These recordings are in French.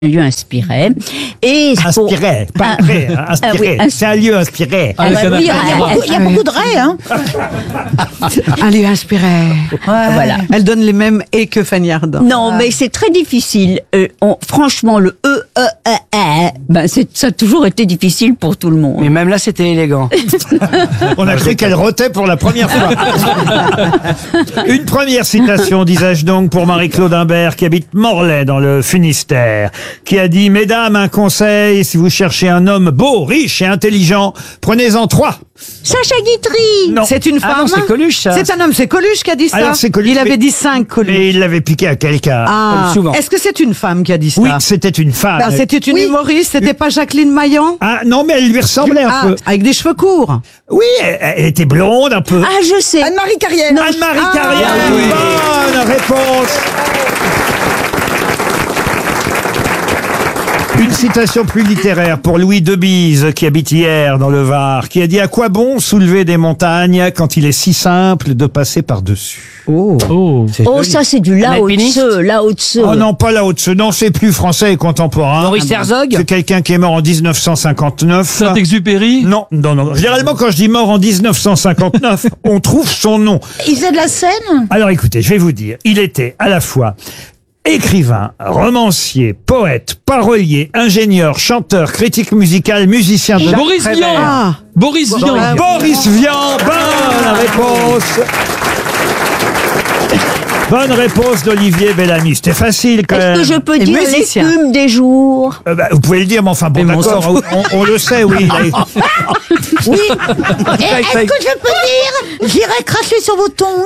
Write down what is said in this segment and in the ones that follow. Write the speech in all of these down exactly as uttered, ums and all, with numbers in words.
lieu inspiré. Et inspiré, pour... pas vrai, hein, inspiré. Ah, oui, c'est un lieu inspiré. Ah, bah, oui, il y a, il y a beaucoup de raies, hein. Un lieu inspiré. Ouais. Voilà. Elle donne les mêmes et que Fanny Ardant. Non, ah. mais c'est très difficile. Euh, on, franchement, le E, E, E, E, ben c'est, ça a toujours été difficile pour tout le monde. Mais même là, c'était élégant. On a cru qu'elle rotait pour la première fois. Une première citation, disais-je donc, pour Marie-Claude Imbert, qui habite Morlaix, dans le Finistère, qui a dit « Mesdames, un conseil, si vous cherchez un homme beau, riche et intelligent, prenez-en trois. » Sacha Guitry. Non. C'est une femme. Ah non, c'est Coluche, ça. C'est un homme, c'est Coluche qui a dit ça. Alors, c'est Coluche, il avait mais- dit cinq, Coluche. Mais il l'avait piqué à quelqu'un. Ah. Comme souvent. Est-ce que c'est une femme qui a dit ça? Oui, c'était une femme. Ben, c'était une Oui. humoriste, c'était pas Jacqueline Maillan? Ah non, mais elle lui ressemblait un Ah, peu. avec des cheveux courts. Oui, elle, elle était blonde un peu. Ah, je sais. Anne-Marie Carrière. Anne-Marie Ah, Carrière, oui. bonne réponse. Une citation plus littéraire pour Louis Debise, qui habite hier dans le Var, qui a dit « À quoi bon soulever des montagnes quand il est si simple de passer par-dessus Oh. Oh, c'est Oh, joli. ça, c'est du Lao alpiniste Tse, Lao Tse. » Oh non, pas là haut non, c'est plus français et contemporain. Maurice Herzog. C'est quelqu'un qui est mort en dix-neuf cent cinquante-neuf. Saint-Exupéry. Non, non, non. Généralement, quand je dis mort en dix-neuf cent cinquante-neuf, on trouve son nom. Il faisait de la scène. Alors écoutez, je vais vous dire, il était à la fois écrivain, romancier, poète, parolier, ingénieur, chanteur, critique musical, musicien de... Boris Prévert. Vian. Ah. Boris Vian. Ah, Boris Vian, bonne réponse. Bonne réponse d'Olivier Bellamy. C'était facile quand Est-ce même. que je peux Et dire musicien. l'écume des jours? Euh, bah, vous pouvez le dire, mais enfin bon, Mais mon d'accord, sang. on, on le sait, oui. Oui. Et est-ce que je peux dire j'irai cracher sur vos tongs?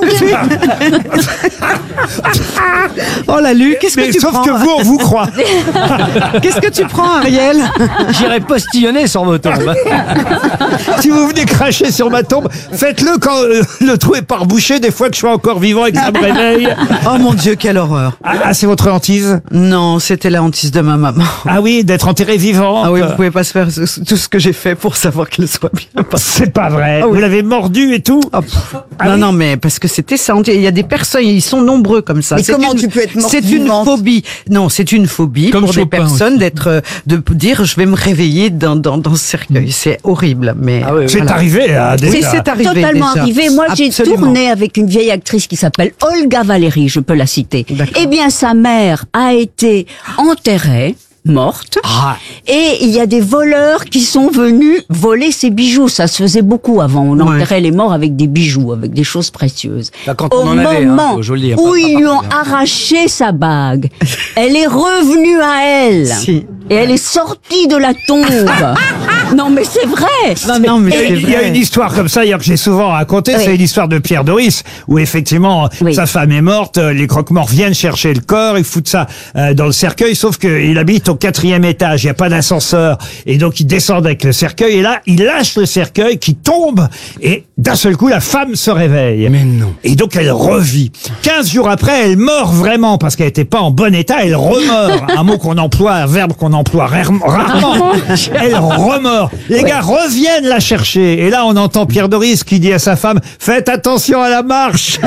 Oh la Lu, qu'est-ce que Mais tu sauf prends? que vous, on vous croit. Qu'est-ce que tu prends, Ariel? J'irai postillonner sur vos tombes. Si vous venez cracher sur ma tombe, faites-le quand euh, le trou est pas rebouché, des fois que je suis encore vivant et que ça me réveille. Oh mon Dieu, quelle horreur. Ah, ah, c'est votre hantise? Non, c'était la hantise de ma maman. Ah oui, d'être enterré vivant. Ah oui, vous pouvez pas se faire ce- tout ce que j'ai fait pour savoir qu'elle soit bien passée. C'est pas vrai. Ah oui. Vous l'avez mordu et tout? Oh, pff. Ah non, oui. non, mais parce que c'était ça. Il y a des personnes, ils sont nombreux comme ça. Mais C'est comment une- tu peux être morte C'est une vivante? phobie. Non, c'est une phobie Comme pour des Chopin personnes aussi. d'être, euh, de dire, je vais me réveiller dans, dans, dans ce cercueil. C'est horrible, mais. Ah oui, oui. C'est voilà. arrivé, hein, C'est, déjà. c'est arrivé. Totalement déjà. arrivé. Moi, j'ai Absolument. tourné avec une vieille actrice qui s'appelle Olga Valéry, je peux la citer. D'accord. Eh bien, sa mère a été enterrée, morte, Ah. et il y a des voleurs qui sont venus voler ses bijoux. Ça se faisait beaucoup avant. On Ouais. enterrait les morts avec des bijoux, avec des choses précieuses. Bah, quand Au on en avait, hein, moment faut- je le dis, hein, où pas- ils pas lui ont partout, hein. arraché sa bague, elle est revenue à elle. Si. Et elle est sortie de la tombe. Non, mais c'est vrai. Non, non, mais Il y, a, c'est il y a vrai. une histoire comme ça, hier, que j'ai souvent racontée, Oui. c'est une histoire de Pierre Doris, où effectivement, Oui. sa femme est morte, euh, les croque-morts viennent chercher le corps, ils foutent ça euh, dans le cercueil, sauf qu'il habite au quatrième étage, il n'y a pas d'ascenseur, et donc ils descendent avec le cercueil, et là, il lâche le cercueil qui tombe, et d'un seul coup, la femme se réveille. Mais non. Et donc elle revit. Quinze jours après, elle meurt vraiment, parce qu'elle n'était pas en bon état, elle remeurt. Un mot qu'on emploie, un verbe qu'on emploie rarement. rarement. Elle remeurt. Les gars reviennent la chercher. Et là, on entend Pierre Doris qui dit à sa femme, faites attention à la marche.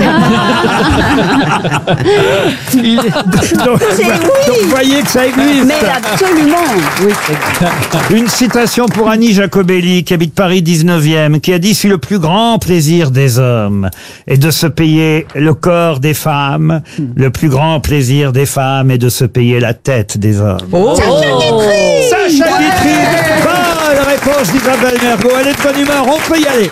Il- donc, C'est donc, oui. vous voyez que ça existe. Mais absolument. Une citation pour Annie Jacobelli, qui habite Paris dix-neuvième, qui a dit « Si le plus grand plaisir des hommes est de se payer le corps des femmes, le plus grand plaisir des femmes est de se payer la tête des hommes. Oh. Sacha Guitry, bonne réponse d'Isabelle Mergo. Elle est de bonne humeur, on peut y aller.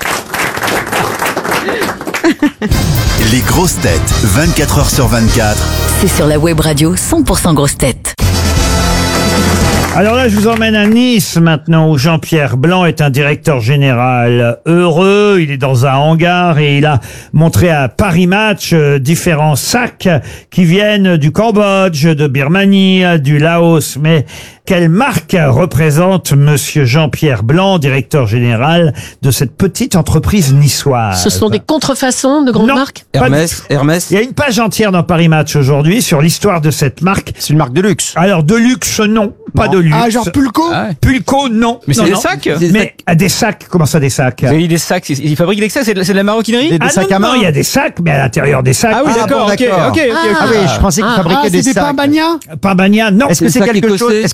Les grosses têtes, vingt-quatre heures sur vingt-quatre. C'est sur la web radio cent pour cent grosses têtes. Alors là, je vous emmène à Nice maintenant, où Jean-Pierre Blanc est un directeur général heureux. Il est dans un hangar et il a montré à Paris Match euh, différents sacs qui viennent du Cambodge, de Birmanie, du Laos. Mais quelle marque représente Monsieur Jean-Pierre Blanc, directeur général de cette petite entreprise niçoise? Ce sont des contrefaçons de grandes Non. marques. Pas Hermès, Hermès. Il y a une page entière dans Paris Match aujourd'hui sur l'histoire de cette marque. C'est une marque de luxe. Alors de luxe, non, pas Non. de luxe. Ah, genre Pulco. Ah ouais. Pulco, non. Mais c'est Non, des non. sacs. Mais à des sacs, comment ça des sacs? Vous avez dit des sacs, ils fabriquent des sacs, c'est de, c'est de la maroquinerie. Ah non, non, il y a des sacs, mais à l'intérieur des sacs. Ah oui, d'accord, ok, ok, ok. Ah oui, je pensais qu'ils fabriquaient des sacs. Ah, c'est des Pambagna. Pambagna, non. Est-ce que c'est quelque chose?